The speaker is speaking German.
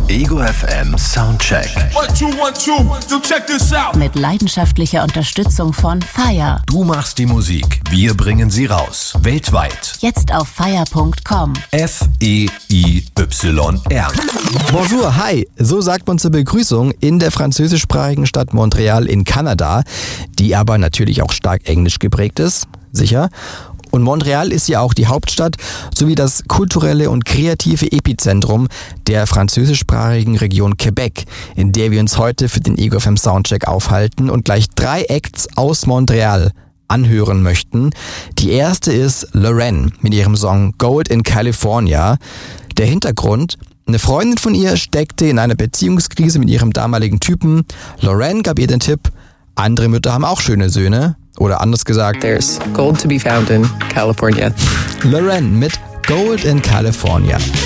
Ego FM Soundcheck. 1, 2, 1, 2, check this out. Mit leidenschaftlicher Unterstützung von FIRE. Du machst die Musik, wir bringen sie raus. Weltweit. Jetzt auf fire.com. FEIYR. Bonjour, hi. So sagt man zur Begrüßung in der französischsprachigen Stadt Montreal in Kanada, die aber natürlich auch stark englisch geprägt ist, sicher. Und Montreal ist ja auch die Hauptstadt sowie das kulturelle und kreative Epizentrum der französischsprachigen Region Quebec, in der wir uns heute für den Ego FM Soundcheck aufhalten und gleich 3 Acts aus Montreal anhören möchten. Die erste ist Lorraine mit ihrem Song Gold in California. Der Hintergrund: Eine Freundin von ihr steckte in einer Beziehungskrise mit ihrem damaligen Typen. Lorraine gab ihr den Tipp, andere Mütter haben auch schöne Söhne. Oder anders gesagt, There's gold to be found in California. Lorraine mit Gold in California.